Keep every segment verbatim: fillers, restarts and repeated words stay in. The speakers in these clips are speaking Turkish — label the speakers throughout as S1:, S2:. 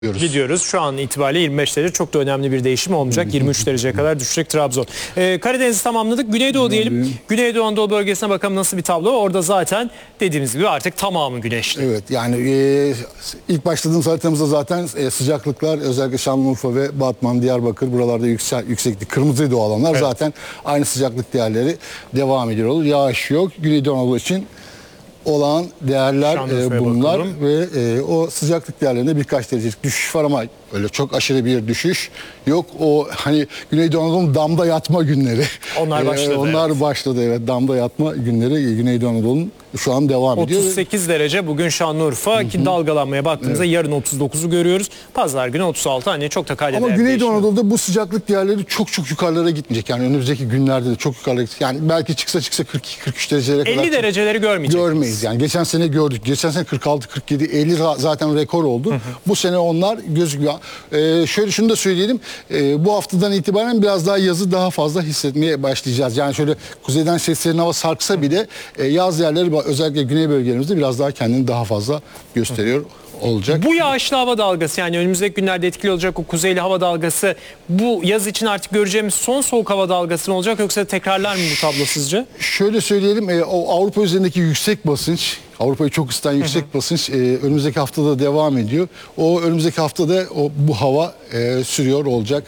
S1: Gidiyoruz. Şu an itibariyle yirmi beş derece, çok da önemli bir değişim olmayacak. yirmi üç dereceye kadar düşecek Trabzon. Ee, Karadeniz'i tamamladık. Güneydoğu diyelim. Güneydoğu Anadolu bölgesine bakalım nasıl bir tablo. Orada zaten dediğimiz gibi artık tamamı güneşli.
S2: Evet, yani e, ilk başladığımız haritamızda zaten e, sıcaklıklar özellikle Şanlıurfa ve Batman, Diyarbakır buralarda yüksek, yükseklik. Kırmızıydı o alanlar. Evet. Zaten aynı sıcaklık değerleri devam ediyor olur. Yağış yok. Güneydoğu Anadolu için olan değerler e, bunlar bakalım. Ve e, o sıcaklık değerlerinde birkaç derecelik düşüş var ama öyle çok aşırı bir düşüş yok. O hani Güneydoğu Anadolu'nun damda yatma günleri.
S1: Onlar başladı.
S2: E, onlar evet. başladı evet. Damda yatma günleri Güneydoğu Anadolu'nun şu an devam ediyor.
S1: otuz sekiz derece bugün Şanlıurfa, hı hı. ki dalgalanmaya baktığımızda evet. yarın otuz dokuzu görüyoruz. Pazar günü otuz altı, hani çok da kaydeder.
S2: Ama Güneydoğu Anadolu'da bu sıcaklık değerleri çok çok yukarılara gitmeyecek. Yani önümüzdeki günlerde de çok yukarılara gidecek. Yani belki çıksa çıksa kırk iki kırk üç derecelere kadar.
S1: elli dereceleri görmeyeceğiz.
S2: Görmeyiz yani. Geçen sene gördük. Geçen sene kırk altı kırk yedi elli zaten rekor oldu. Hı hı. Bu sene onlar gözüküyor. Ee, şöyle şunu da söyleyelim. Ee, bu haftadan itibaren biraz daha yazı daha fazla hissetmeye başlayacağız. Yani şöyle kuzeyden serin hava sarksa bile e, yaz yerleri özellikle güney bölgelerimizde biraz daha kendini daha fazla gösteriyor olacak.
S1: Bu yağışlı hava dalgası, yani önümüzdeki günlerde etkili olacak o kuzeyli hava dalgası, bu yaz için artık göreceğimiz son soğuk hava dalgası mı olacak, yoksa tekrarlar mı bu tablo sizce?
S2: Şöyle söyleyelim, e, o Avrupa üzerindeki yüksek basınç, Avrupa'yı çok ısıtan yüksek hı hı. basınç e, önümüzdeki haftada devam ediyor. O önümüzdeki haftada o bu hava e, sürüyor olacak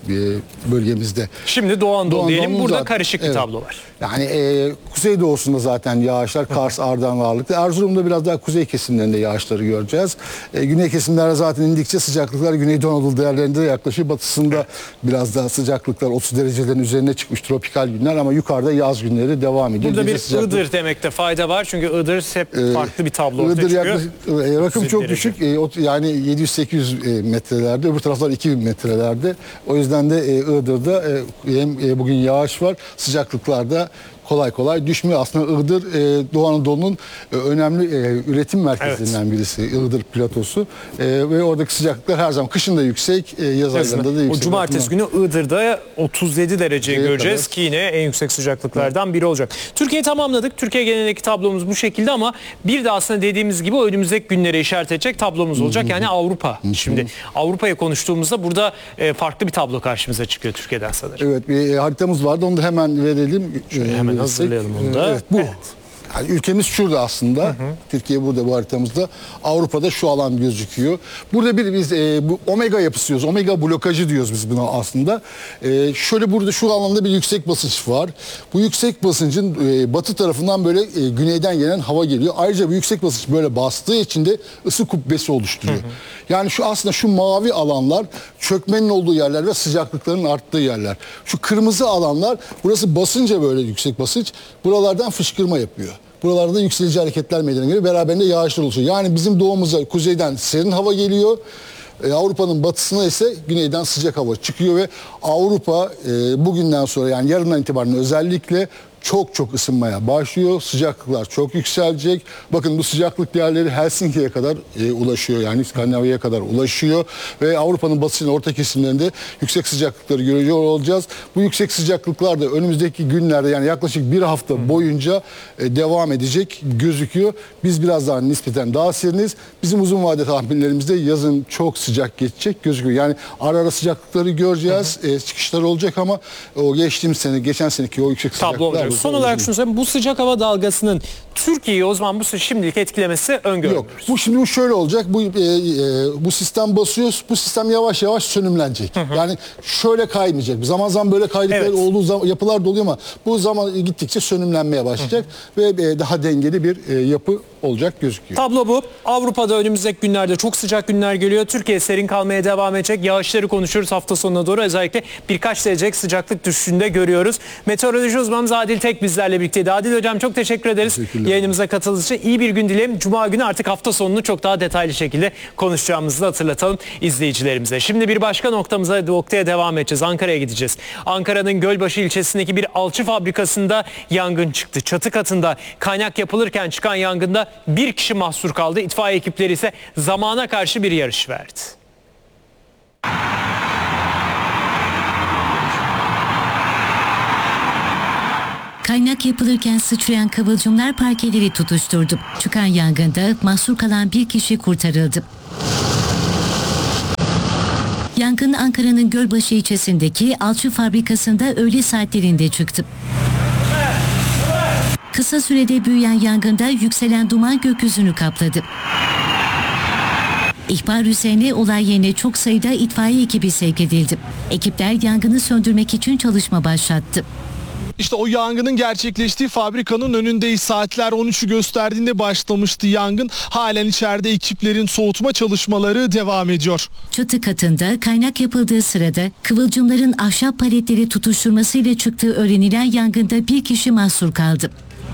S2: bölgemizde.
S1: Şimdi Doğu Anadolu diyelim, burada zaten karışık bir evet. tablo var.
S2: Yani e, kuzeydoğusunda zaten yağışlar, Kars, Ardahan ağırlıklı. Erzurum'da biraz daha kuzey kesimlerinde yağışları göreceğiz. E, güney kesimlerde zaten indikçe sıcaklıklar Güneydoğu Anadolu değerlerinde yaklaşıyor. Batısında evet. biraz daha sıcaklıklar otuz derecelerin üzerine çıkmış, tropikal günler, ama yukarıda yaz günleri devam ediyor.
S1: Burada
S2: Gece
S1: bir
S2: sıcaklık... Iğdır
S1: demekte fayda var. Çünkü Iğdır hep e, farklı bir tablo ortaya
S2: Iğdır
S1: çıkıyor.
S2: Yaklaşık, e, rakım çok derece. düşük. E, yani yedi yüz sekiz yüz metrelerde, öbür taraflar iki bin metrelerde. O yüzden de e, Iğdır'da e, hem e, bugün yağış var, sıcaklıklarda kolay kolay düşmüyor. Aslında Iğdır e, Doğu Anadolu'nun e, önemli e, üretim merkezlerinden evet. birisi. Iğdır platosu e, ve oradaki sıcaklıklar her zaman kışın da yüksek, e, yaz aylarında da yüksek.
S1: O cumartesi günü Iğdır'da otuz yedi dereceyi göreceğiz kadar. Ki yine en yüksek sıcaklıklardan biri olacak. Türkiye'yi tamamladık. Türkiye genelindeki tablomuz bu şekilde, ama bir de aslında dediğimiz gibi önümüzdeki günlere işaret edecek tablomuz olacak. Hı hı. Yani Avrupa. Hı hı. Şimdi Avrupa'yı konuştuğumuzda burada e, farklı bir tablo karşımıza çıkıyor Türkiye'den sanırım.
S2: Evet, bir e, haritamız vardı. Onu da hemen verelim.
S1: Şöyle hemen hazırlayalım onu da.
S2: Evet, bu.
S1: Evet.
S2: Yani ülkemiz şurada aslında. Hı hı. Türkiye burada bu haritamızda. Avrupa'da şu alan gözüküyor. Burada bir biz e, bu omega yapısı diyoruz. Omega blokajı diyoruz biz buna aslında. E, şöyle burada şu alanda bir yüksek basınç var. Bu yüksek basıncın e, batı tarafından böyle e, güneyden gelen hava geliyor. Ayrıca bu yüksek basınç böyle bastığı için de ısı kubbesi oluşturuyor. Hı hı. Yani şu aslında şu mavi alanlar çökmenin olduğu yerler ve sıcaklıkların arttığı yerler. Şu kırmızı alanlar, burası basınca böyle yüksek basınç, buralardan fışkırma yapıyor. Buralarda yükselici hareketler meydana geliyor. Beraberinde yağışlar oluşuyor. Yani bizim doğumuza kuzeyden serin hava geliyor. E, Avrupa'nın batısına ise güneyden sıcak hava çıkıyor ve Avrupa e, bugünden sonra, yani yarından itibaren özellikle çok çok ısınmaya başlıyor. Sıcaklıklar çok yükselecek. Bakın bu sıcaklık değerleri Helsinki'ye kadar e, ulaşıyor. Yani İskandinavya'ya kadar ulaşıyor. Ve Avrupa'nın batısının orta kesimlerinde yüksek sıcaklıkları görüyor olacağız. Bu yüksek sıcaklıklar da önümüzdeki günlerde, yani yaklaşık bir hafta boyunca e, devam edecek gözüküyor. Biz biraz daha nispeten daha seriniz. Bizim uzun vade tahminlerimizde yazın çok sıcak geçecek gözüküyor. Yani ara ara sıcaklıkları göreceğiz. Hı hı. E, çıkışlar olacak ama o geçtiğimiz sene, geçen seneki o yüksek sıcaklıklar...
S1: Son olarak şunu söyleyeyim. Bu sıcak hava dalgasının Türkiye'yi o zaman bu şimdilik etkilemesi öngörülüyor.
S2: Yok. Bu şimdi bu şöyle olacak. Bu e, e, bu sistem basıyor. Bu sistem yavaş yavaş sönümlenecek. Hı hı. Yani şöyle kaymayacak. Zaman zaman böyle kaydıkları evet. olduğu zaman yapılar da oluyor, ama bu zaman gittikçe sönümlenmeye başlayacak hı hı. ve e, daha dengeli bir e, yapı olacak gözüküyor.
S1: Tablo bu. Avrupa'da önümüzdeki günlerde çok sıcak günler geliyor. Türkiye serin kalmaya devam edecek. Yağışları konuşuyoruz hafta sonuna doğru. Özellikle birkaç derecelik sıcaklık düşüşünde görüyoruz. Meteoroloji uzmanımız Adil Tek bizlerle birlikteydi. Adil Hocam çok teşekkür ederiz. Yayınımıza katıldığınız için. İyi bir gün dilerim. Cuma günü artık hafta sonunu çok daha detaylı şekilde konuşacağımızı da hatırlatalım izleyicilerimize. Şimdi bir başka noktamıza, noktaya devam edeceğiz. Ankara'ya gideceğiz. Ankara'nın Gölbaşı ilçesindeki bir alçı fabrikasında yangın çıktı. Çatı katında kaynak yapılırken çıkan yangında bir kişi mahsur kaldı. İtfaiye ekipleri ise zamana karşı bir yarış verdi.
S3: Kaynak yapılırken sıçrayan kıvılcımlar parkeleri tutuşturdu. Çıkan yangında mahsur kalan bir kişi kurtarıldı. Yangın Ankara'nın Gölbaşı ilçesindeki alçı fabrikasında öğle saatlerinde çıktı. Kısa sürede büyüyen yangında yükselen duman gökyüzünü kapladı. İhbar üzerine olay yerine çok sayıda itfaiye ekibi sevk edildi. Ekipler yangını söndürmek için çalışma başlattı.
S4: İşte o yangının gerçekleştiği fabrikanın önündeyiz. Saatler on üçü gösterdiğinde başlamıştı yangın. Halen içeride ekiplerin soğutma çalışmaları devam ediyor.
S3: Çatı katında kaynak yapıldığı sırada kıvılcımların ahşap paletleri tutuşturmasıyla çıktığı öğrenilen yangında bir kişi mahsur kaldı.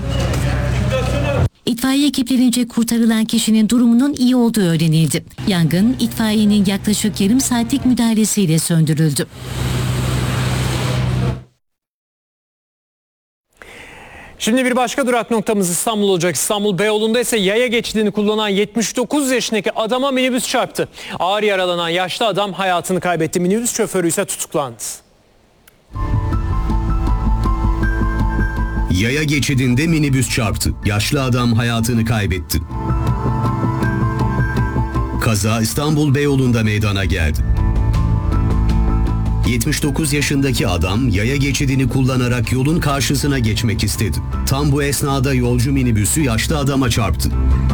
S3: İtfaiye ekiplerince kurtarılan kişinin durumunun iyi olduğu öğrenildi. Yangın itfaiyenin yaklaşık yarım saatlik müdahalesiyle söndürüldü.
S1: Şimdi bir başka durak noktamız İstanbul olacak. İstanbul Beyoğlu'nda ise yaya geçidini kullanan yetmiş dokuz yaşındaki adama minibüs çarptı. Ağır yaralanan yaşlı adam hayatını kaybetti. Minibüs şoförü ise tutuklandı.
S5: Yaya geçidinde minibüs çarptı. Yaşlı adam hayatını kaybetti. Kaza İstanbul Beyoğlu'nda meydana geldi. yetmiş dokuz yaşındaki adam yaya geçidini kullanarak yolun karşısına geçmek istedi. Tam bu esnada yolcu minibüsü yaşlı adama çarptı.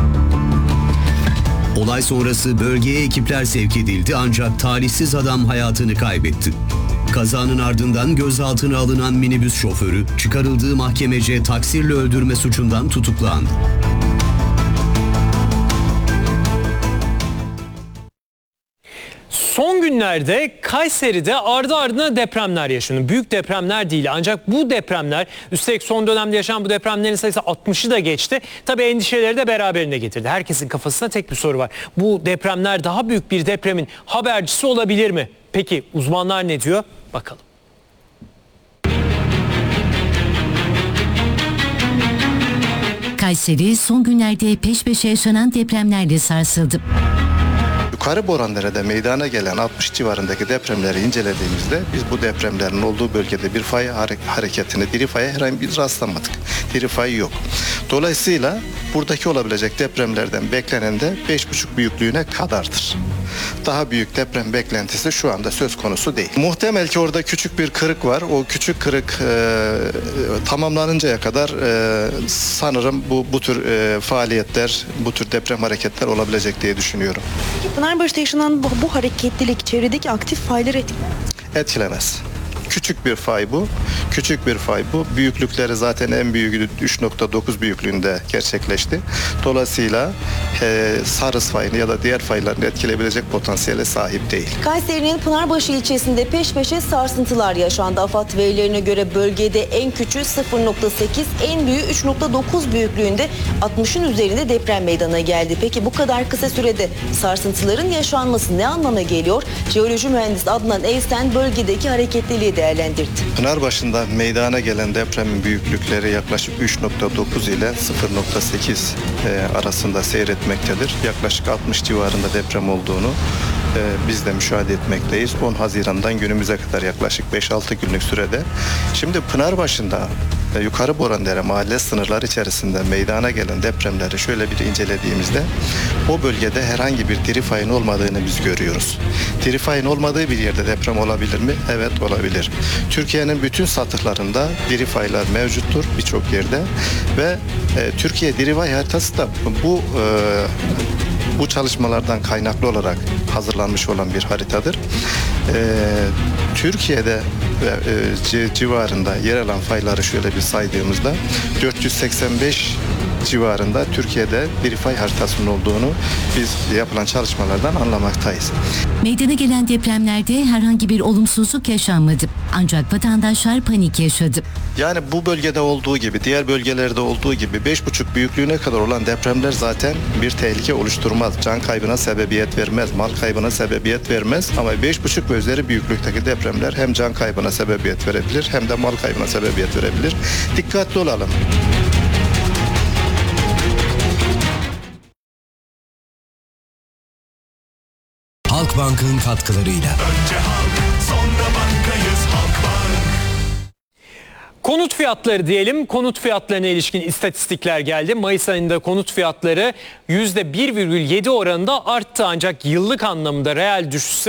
S5: Olay sonrası bölgeye ekipler sevk edildi ancak talihsiz adam hayatını kaybetti. Kazanın ardından gözaltına alınan minibüs şoförü çıkarıldığı mahkemece taksirle öldürme suçundan tutuklandı.
S1: Son günlerde Kayseri'de ardı ardına depremler yaşanıyor. Büyük depremler değil ancak bu depremler, üstelik son dönemde yaşanan bu depremlerin sayısı altmışı da geçti. Tabii endişeleri de beraberinde getirdi. Herkesin kafasında tek bir soru var. Bu depremler daha büyük bir depremin habercisi olabilir mi? Peki uzmanlar ne diyor? Bakalım.
S3: Kayseri son günlerde peş peşe yaşanan depremlerle sarsıldı.
S6: Yukarı Borandere'de meydana gelen altmış civarındaki depremleri incelediğimizde biz bu depremlerin olduğu bölgede bir fay hare- hareketine, diri faya herhangi bir rastlamadık. Diri fay yok. Dolayısıyla buradaki olabilecek depremlerden beklenen de beş buçuk büyüklüğüne kadardır. Daha büyük deprem beklentisi şu anda söz konusu değil. Muhtemel ki orada küçük bir kırık var. O küçük kırık e, tamamlanıncaya kadar e, sanırım bu bu tür e, faaliyetler, bu tür deprem hareketler olabilecek diye düşünüyorum.
S7: Pınarbaşı'da yaşanan bu, bu hareketlilik çevredeki aktif fayları etkiler.
S6: Etkilemez. Küçük bir fay bu. Küçük bir fay bu. Büyüklükleri zaten en büyüğü üç nokta dokuz büyüklüğünde gerçekleşti. Dolayısıyla e, Sarız fayını ya da diğer faylarını etkileyebilecek potansiyele sahip değil.
S7: Kayseri'nin Pınarbaşı ilçesinde peş peşe sarsıntılar yaşandı. AFAD verilerine göre bölgede en küçüğü sıfır nokta sekiz, en büyüğü üç nokta dokuz büyüklüğünde altmışın üzerinde deprem meydana geldi. Peki bu kadar kısa sürede sarsıntıların yaşanması ne anlama geliyor? Jeoloji mühendisi Adnan Eysen bölgedeki hareketliliği değerlendirdi.
S6: Pınarbaşı'nda meydana gelen depremin büyüklükleri yaklaşık üç nokta dokuz ile sıfır nokta sekiz e, arasında seyretmektedir. Yaklaşık altmış civarında deprem olduğunu e, biz de müşahede etmekteyiz. on Haziran'dan günümüze kadar yaklaşık beş altı günlük sürede. Şimdi Pınarbaşı'nda e, Yukarı Borandere mahalle sınırları içerisinde meydana gelen depremleri şöyle bir incelediğimizde o bölgede herhangi bir diri fayın olmadığını biz görüyoruz. Diri fayın olmadığı bir yerde deprem olabilir mi? Evet, olabilir. Türkiye'nin bütün satırlarında diri faylar mevcuttur birçok yerde ve e, Türkiye diri fay haritası da bu e, bu çalışmalardan kaynaklı olarak hazırlanmış olan bir haritadır. E, Türkiye'de ve e, civarında yer alan fayları şöyle bir saydığımızda dört yüz seksen beş civarında Türkiye'de bir fay haritasının olduğunu biz yapılan çalışmalardan anlamaktayız.
S3: Meydana gelen depremlerde herhangi bir olumsuzluk yaşanmadı. Ancak vatandaşlar panik yaşadı.
S6: Yani bu bölgede olduğu gibi, diğer bölgelerde olduğu gibi beş buçuk büyüklüğüne kadar olan depremler zaten bir tehlike oluşturmaz. Can kaybına sebebiyet vermez, mal kaybına sebebiyet vermez. Ama beş buçuk ve üzeri büyüklükteki depremler hem can kaybına sebebiyet verebilir hem de mal kaybına sebebiyet verebilir. Dikkatli olalım.
S8: Halkbank'ın katkılarıyla.
S9: Önce halk, sonra bankayız Halkbank.
S1: Konut fiyatları diyelim. Konut fiyatlarına ilişkin istatistikler geldi. Mayıs ayında konut fiyatları yüzde bir virgül yedi oranında arttı ancak yıllık anlamda reel düşüş